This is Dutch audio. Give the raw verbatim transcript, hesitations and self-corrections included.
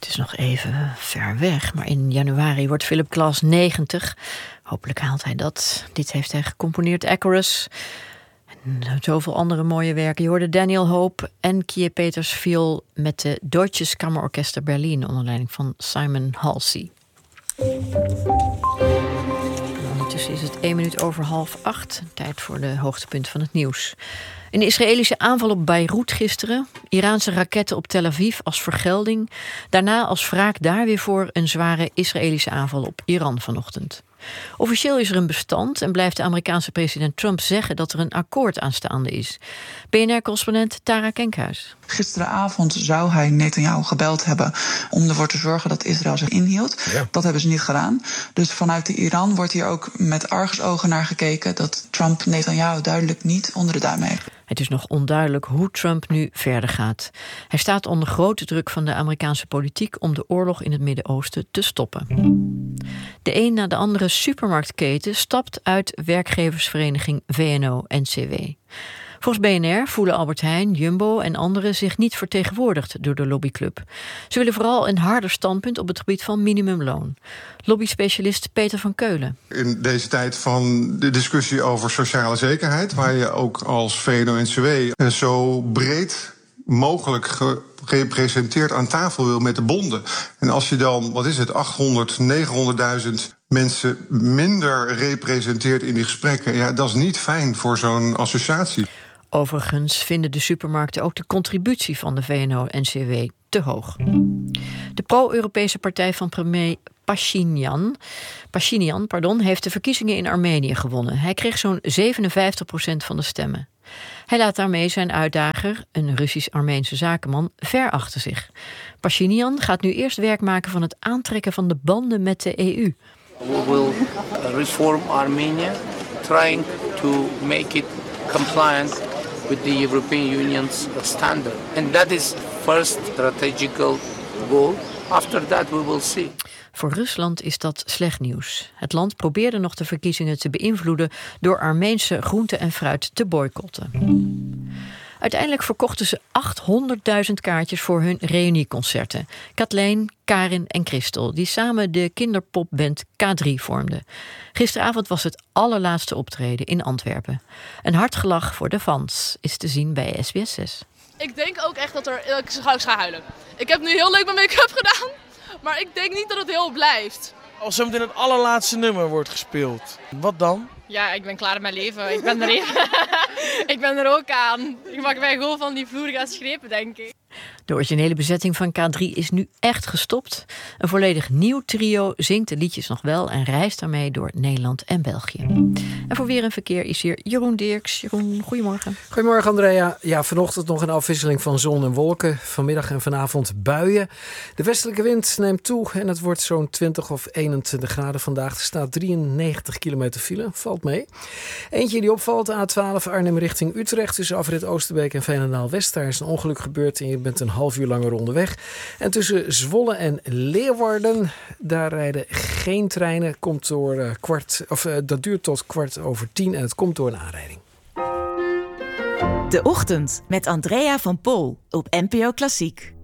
Het is nog even ver weg, maar in januari wordt Philip Glass negentig. Hopelijk haalt hij dat. Dit heeft hij gecomponeerd, Icarus. En zoveel andere mooie werken. Je hoorde Daniel Hope en Kie Peters viool met de Deutsches Kammerorchester Berlin onder leiding van Simon Halsey. Ondertussen is het één minuut over half acht. Tijd voor de hoogtepunten van het nieuws. Een Israëlische aanval op Beirut gisteren. Iraanse raketten op Tel Aviv als vergelding. Daarna als wraak daar weer voor een zware Israëlische aanval op Iran vanochtend. Officieel is er een bestand en blijft de Amerikaanse president Trump zeggen dat er een akkoord aanstaande is. B N R-correspondent Tara Kenkhuis. Gisteravond zou hij Netanyahu gebeld hebben om ervoor te zorgen dat Israël zich inhield. Ja. Dat hebben ze niet gedaan. Dus vanuit de Iran wordt hier ook met argusogen naar gekeken dat Trump Netanyahu duidelijk niet onder de duim heeft. Het is nog onduidelijk hoe Trump nu verder gaat. Hij staat onder grote druk van de Amerikaanse politiek om de oorlog in het Midden-Oosten te stoppen. De een na de andere supermarktketen stapt uit werkgeversvereniging V N O N C W. Volgens B N R voelen Albert Heijn, Jumbo en anderen zich niet vertegenwoordigd door de lobbyclub. Ze willen vooral een harder standpunt op het gebied van minimumloon. Lobbyspecialist Peter van Keulen. In deze tijd van de discussie over sociale zekerheid, waar je ook als V N O N C W zo breed mogelijk gerepresenteerd aan tafel wil met de bonden. En als je dan, wat is het, achthonderd, negenhonderdduizend mensen minder representeert in die gesprekken, ja, dat is niet fijn voor zo'n associatie. Overigens vinden de supermarkten ook de contributie van de V N O N C W te hoog. De pro-Europese partij van premier Pashinyan, Pashinyan pardon, heeft de verkiezingen in Armenië gewonnen. Hij kreeg zo'n zevenenvijftig procent van de stemmen. Hij laat daarmee zijn uitdager, een Russisch-Armeense zakenman, ver achter zich. Pashinyan gaat nu eerst werk maken van het aantrekken van de banden met de E U. We will reform Armenia, trying to make it compliant with the European Union's standard. And that is first strategical goal. After that we will see. Voor Rusland is dat slecht nieuws. Het land probeerde nog de verkiezingen te beïnvloeden door Armeense groente en fruit te boycotten. Uiteindelijk verkochten ze achthonderdduizend kaartjes voor hun reunieconcerten. Kathleen, Karin en Christel, die samen de kinderpopband K drie vormden. Gisteravond was het allerlaatste optreden in Antwerpen. Een hard gelach voor de fans is te zien bij S B S zes. Ik denk ook echt dat er, ik ga, ga huilen. Ik heb nu heel leuk mijn make-up gedaan, maar ik denk niet dat het heel blijft. Als zometeen het allerlaatste nummer wordt gespeeld, wat dan? Ja, ik ben klaar met mijn leven. Ik ben er even. Ik ben er ook aan. Ik mag mij gewoon van die vloer gaan schepen, denk ik. De originele bezetting van K drie is nu echt gestopt. Een volledig nieuw trio zingt de liedjes nog wel en reist daarmee door Nederland en België. En voor weer en verkeer is hier Jeroen Dirks. Jeroen, goedemorgen. Goedemorgen, Andrea. Ja, vanochtend nog een afwisseling van zon en wolken. Vanmiddag en vanavond buien. De westelijke wind neemt toe en het wordt zo'n twintig of eenentwintig graden vandaag. Er staat drieënnegentig kilometer file. Valt mee. Eentje die opvalt, A twaalf Arnhem richting Utrecht. Tussen afrit Oosterbeek en Veenendaal-West. Daar is een ongeluk gebeurd en je bent een half uur langer onderweg. En tussen Zwolle en Leeuwarden, daar rijden geen treinen. Komt door uh, kwart, of uh, dat duurt tot kwart over tien en het komt door een aanrijding. De Ochtend met Andrea van Pol op N P O Klassiek.